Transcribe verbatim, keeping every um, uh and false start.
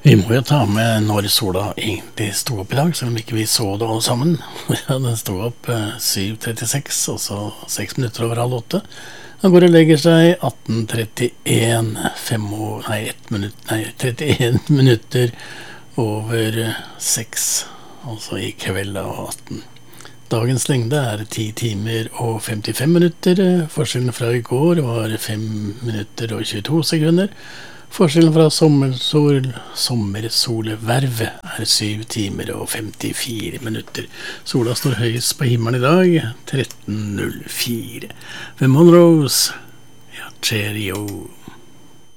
Vi må jo ta med når sola egentlig sto opp i dag, selv om ikke vi så det alle sammen. Ja, den sto opp eh, syv trettiseks, og så seks minutter over halv åtte. Den går og legger seg atten trettien, fem og, nei, ett minutt, nei, trettien minutter over seks, altså i kveld av atten. Dagens lengde er ti timer og femtifem minutter. Forskjellen fra i går var fem minutter og tjueto sekunder. Forskjellen fra sommersol, sommersolvervet er syv timer og femtifire minutter. Sola står høyest på himmelen i dag, tretten null fire. The Monroes, ja, cheerio.